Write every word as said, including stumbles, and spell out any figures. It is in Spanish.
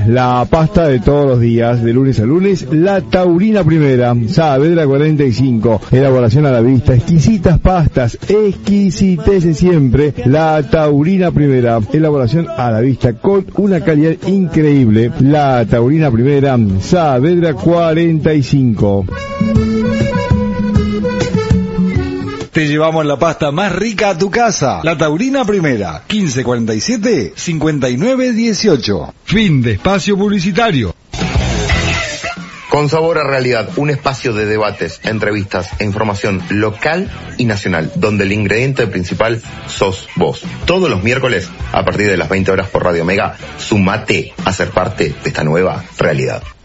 La pasta de todos los días, de lunes a lunes, La Taurina Primera, Saavedra cuarenta y cinco, elaboración a la vista, exquisitas pastas, exquisitez siempre, La Taurina Primera, elaboración a la vista con una calidad increíble, La Taurina Primera, Saavedra cuarenta y cinco. Te llevamos la pasta más rica a tu casa. La Taurina Primera, quince cuarenta y siete, cincuenta y nueve dieciocho. Fin de espacio publicitario. Con Sabor a Realidad, un espacio de debates, entrevistas e información local y nacional, donde el ingrediente principal sos vos. Todos los miércoles, a partir de las veinte horas por Radio Mega, sumate a ser parte de esta nueva realidad.